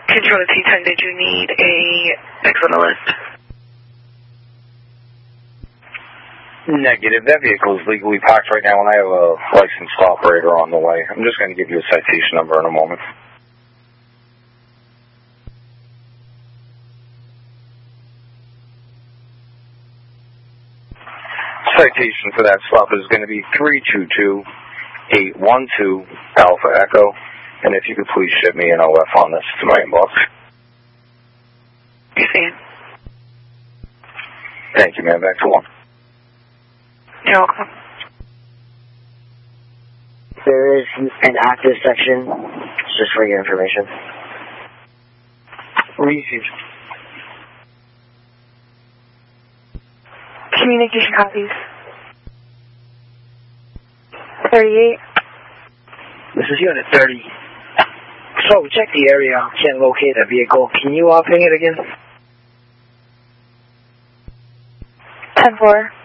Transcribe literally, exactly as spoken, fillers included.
Control to T ten, did you need a X on the list? Negative. That vehicle is legally parked right now, and I have a licensed operator on the way. I'm just going to give you a citation number in a moment. Citation for that stop is going to be three two two, eight one two Alpha Echo, and if you could please ship me an O F on this to my inbox. Yes, ma'am. Thank you, ma'am. Back to one. You're welcome. There is an active section, just for your information. Received. Communication copies. thirty-eight. This is Unit thirty. So, check the area. Can't locate a vehicle. Can you uh, ping it again? ten four.